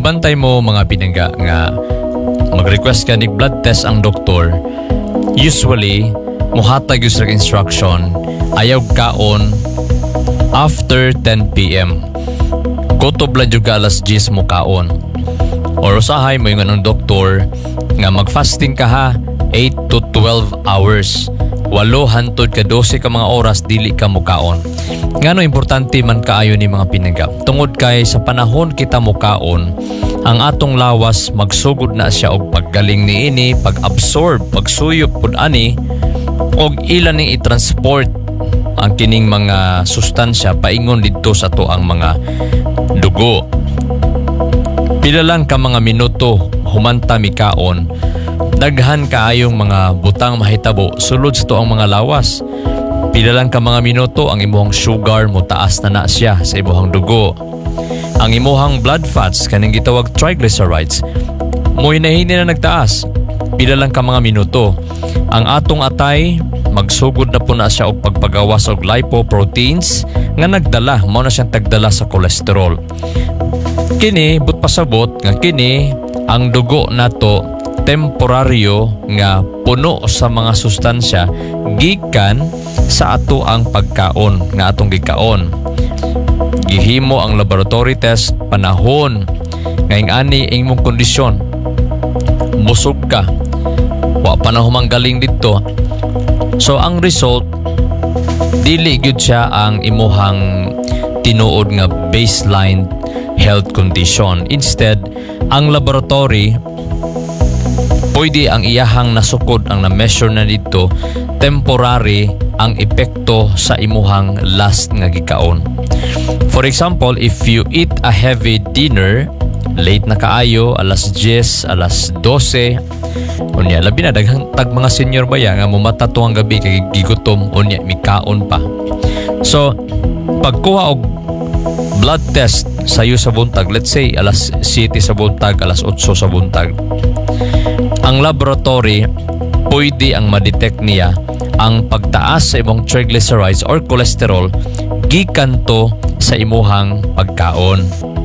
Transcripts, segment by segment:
bantay mo mga pinangga nga mag-request ka ni blood test ang doktor, usually muhatag yung sa instruction ayaw kaon after 10 p.m. Kutob lang yung alas 10 mo kaon. Or usahay mo yung anong doktor nga mag-fasting ka ha 8 to 12 hours. 8 hantod ka 12 ka mga oras dili ka mukaon. Ngano importante man kaayo ni mga pinangga. Tungod kay sa panahon kita mukaon, ang atong lawas magsugod na siya og paggaling niini, pag-absorb, pagsuyop pud ani og ilan ning i-transport ang kining mga sustansya paingon didto sa to ang mga dugo. Pila lang ka mga minuto humanta mikaon, daghan kaayong mga butang mahitabo sulod sa to ang mga lawas. Pila lang ka mga minuto ang imuhang sugar mo taas na siya sa imuhang dugo. Ang imuhang blood fats kaning gitawag triglycerides mo hinahini na nagtaas. Pila lang ka mga minuto ang atong atay magsugod na po na siya og pagpagawas og lipoproteins nga nagdala mao na siyang tagdala sa kolesterol. Kini but pasabot nga kini ang dugo nato temporaryo nga puno sa mga sustansya gikan sa ato ang pagkaon nga atong gikaon. Gihimo ang laboratory test panahon ngayong ani imong kondisyon. Busog ka, wa pa na humanggaling dito. So ang result dili gyud siya ang imuhang tinuod nga baseline health condition. Instead, ang laboratory pwede ang iyahang nasukod ang na-measure na dito temporary ang epekto sa imuhang last nga gikaon. For example, if you eat a heavy dinner, late na kaayo, alas 10, alas 12, unya labi na daghang tag mga senior ba nga mumata tuwang gabi kay gigutom unya mikaon pa. So, pagkuha og blood test sayo sa buntag, let's say alas 7 sa buntag, alas 8 sa buntag, ang laboratory pwede ang ma-detect niya ang pagtaas sa imong triglycerides or cholesterol gikan to sa imuhang pagkaon.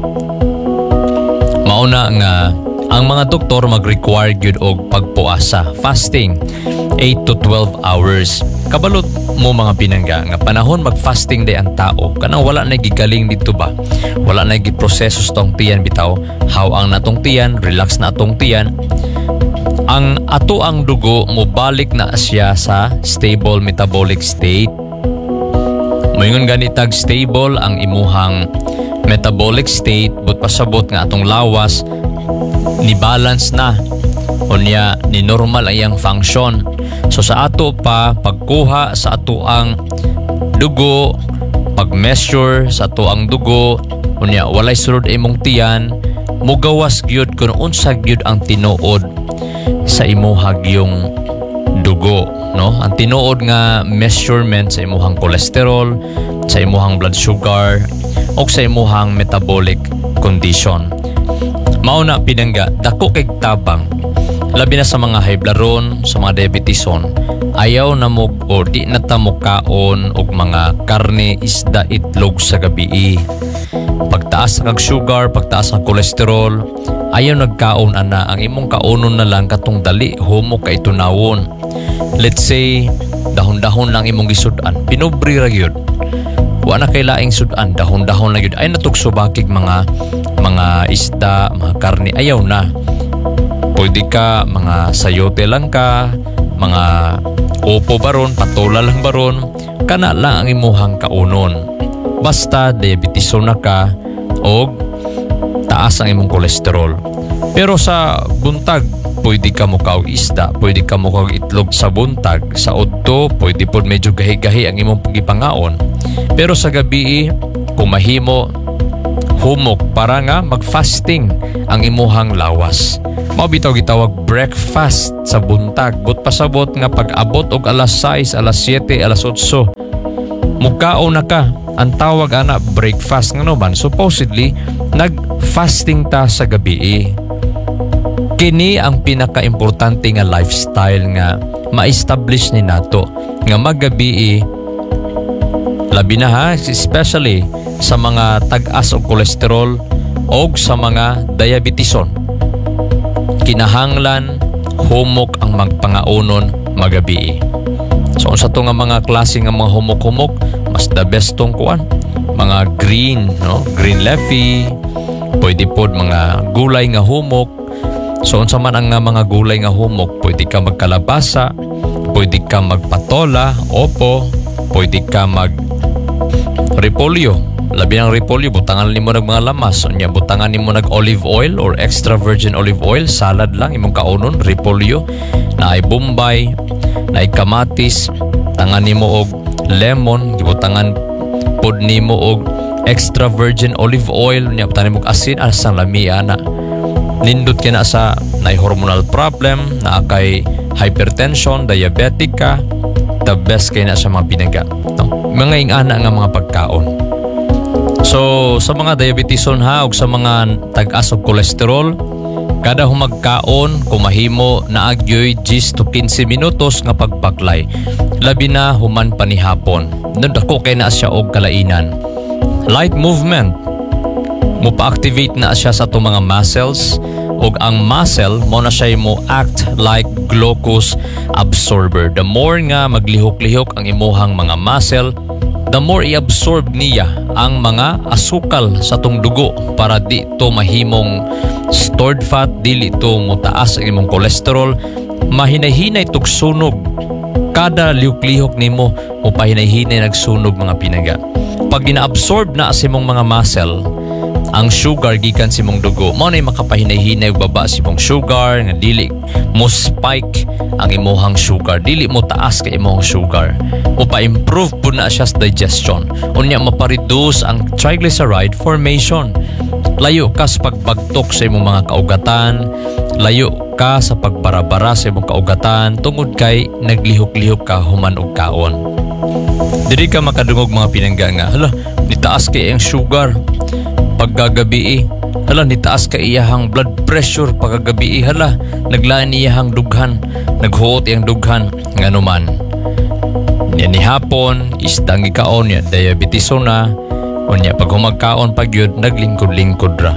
Mauna nga ang mga doktor mag-require gyud og pagpuasa, fasting 8 to 12 hours. Kabalot mo mga pinangga nga panahon mag-fasting day ang tao kanang wala na gigaling dito ba, wala na giproseso sa tong tiyan bitaw, how ang natong tiyan, relax na atong tiyan, ang ato ang dugo mo balik na siya sa stable metabolic state. Moingon ganitag stable ang imuhang metabolic state but pasabot nga atong lawas ni balance na unya ni normal ang iyang function. So sa ato pa pagkuha sa ato ang dugo, pag-measure sa ato ang dugo unya walay sulod imong tiyan, mugawas gyud kun unsa gyud ang tinuod sa imuhag yung dugo, no? Ang tinuod nga measurement sa imuhang cholesterol, sa imuhang blood sugar o sa imuhang metabolic condition. Mao na pinangga dako kay tabang labi na sa mga high blood, sa mga diabeteson, ayaw na mo o di na ta mo kaon og mga karne, isda, itlog sa gabi. Pagtaas ng sugar, pagtaas ng cholesterol, ayaw nagkaon ana, ang imong kaonon na lang katong dali homo kay tunawon. Let's say dahon-dahon lang imong gisudan, pinubri ra gyud. Wa na kay laing sudan, dahon-dahon lang gyud. Ay natugso bakig mga isda, mga karne, ayaw na. Pwede ka mga sayote lang ka, mga opo baron, patola lang baron, kana lang ang imuhang kaunon. Basta diabeteson na ka o taas ang imong kolesterol. Pero sa buntag, pwede ka mo kaog isda, pwede ka mo kaog itlog sa buntag. Sa udto, pwede po medyo gahi-gahi ang imong pagipangaon. Pero sa gabi, kung mahimo, humok para nga mag-fasting ang imuhang lawas. Mao bitaw gitawag breakfast sa buntag. But pasabot nga pag-abot og alas 6, alas 7, alas 8, mukaon na ka. Ang tawag ana breakfast nga naman. Supposedly, nag-fasting ta sa gabi. Kini ang pinaka-importante nga lifestyle nga ma-establish ni nato nga maggabi, labi na ha, especially sa mga tag-as og kolesterol, og sa mga diabetison. Kinahanglan humok ang magpangaunon magabi. So sa to nga mga klase nga mga humok-humok, mas the best tong kuan mga green, no? Green leafy, pwede pod mga gulay nga humok. So unsa man ang mga gulay nga humok, pwede ka magkalabasa, pwede ka magpatola, opo, pwede ka mag repolyo. Labi ng repolyo, butangan nimo nag mga lamas, unya butangan nimo nag olive oil or extra virgin olive oil, salad lang imong kaunon, repolyo, na ay bombay, na ay kamatis, tangan nimo og lemon, gibutangan pod nimo og extra virgin olive oil, unya butangan nimo og asin asang lamia na. Nindot kay na sa na hormonal problem, na kay hypertension, diabetic ka, the best kay na sa mga pinaga, no? Mga ingana nga mga pagkaon. So sa mga diabetison ha, ug sa mga tag-as og kolesterol, kada humagkaon kumahimo na agyoy 10 to 15 minutos nga pagbaklay, labi na human panihapon. Dako kay na siya og kalainan. Light movement mupa-activate na siya sa itong mga muscles, ug ang muscle mo na siya mo act like glucose absorber. The more nga maglihok-lihok ang imuhang mga muscle, the more i-absorb niya ang mga asukal sa tong dugo para di to mahimong stored fat, dili to mutaas ang imong cholesterol, mahinay-hinay tog sunog. Kada lihok-lihok nimo mupahinay-hinay nagsunog mga pinaga. Pag gina-absorb na sa imong mga muscle ang sugar gikan sa imong dugo, mao nay makapahinay-hinay ug baba sa imong sugar nga dili mo spike ang imuhang sugar, dili mo taas kay imong sugar. Upa-improve po na siya sa digestion. Unya mapareduce ang triglyceride formation. Layo ka sa pagbagtok sa imong mga kaugatan, layo ka sa pagbarabara sa imong kaugatan tungod kay naglihok-lihok ka human og kaon. Dili ka makadungog mga pinangga nga, hala, nitaas kay ang sugar pagkagabi, hala, nitaas ka iyahang blood pressure pagkagabi, hala, naglaan iyahang dughan, naghuot iyang dughan, ngano man. Yan ni hapon, isdang ikaon, yan diabetison na, unya pag humagkaon pag yun, naglingkod-lingkod ra.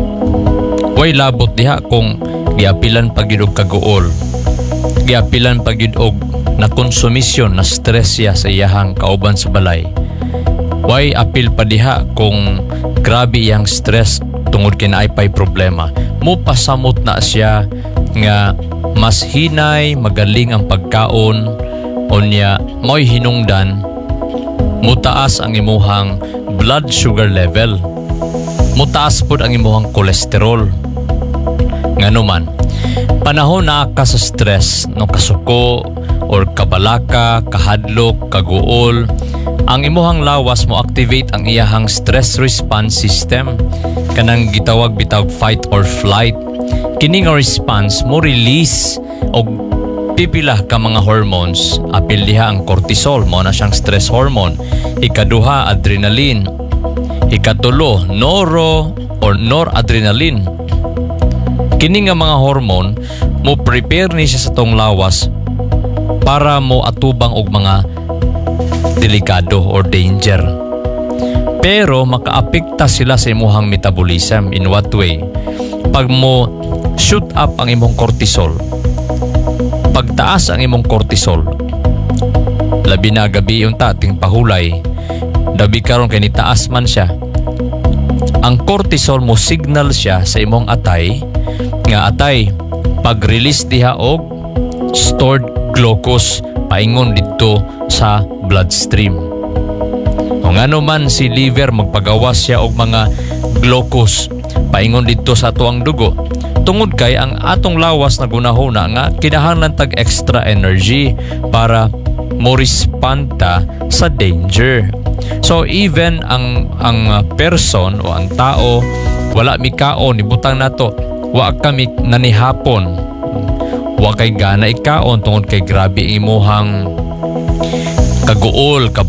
Way labot diha kung giapilan pag yun og kaguol, giapilan pag yun og na konsumisyon, na stress siya sa iyahang kauban sa balay. Way apil pa diha kung grabe iyang stress tungod kay naay pay problema. Mupasamot na siya nga mas hinay, magaling ang pagkaon, unya mo'y hinungdan, mutaas ang imuhang blood sugar level, mutaas pod ang imuhang kolesterol. Ngano man, panahon na ka sa stress, no kasuko or kabalaka, kahadlok, kaguol, ang imuhang lawas mo activate ang iyahang stress response system, kanang gitawag bitawag fight or flight. Kining response mo release og pipila ka mga hormones. Apil diha ang cortisol, mo na siyang stress hormone. Ikaduha, adrenaline. Ikatulo, noro or noradrenaline. Kining nga mga hormone mo prepare ni siya sa tong lawas para mo atubang og mga delikado or danger. Pero makaapekta sila sa imuhang metabolism. In what way? Pag mo shoot up ang imong cortisol, pagtaas ang imong cortisol, labi na gabi yung tating pahulay, dabi karon kay nitaas man siya, ang cortisol mo signal siya sa imong atay nga atay pag-release diha og stored glucose paingon dito sa bloodstream. O ngano man si liver magpagawas siya og mga glucose paingon dito sa tuang dugo, tungod kay ang atong lawas na gunahuna nga kinahanglan tag extra energy para mo respond ta sa danger. So even ang person o ang tao wala mi kaon, ibutang nato, wa kami nanihapon, wa kay gana ikaon tungod kay grabe imuhang kaguol,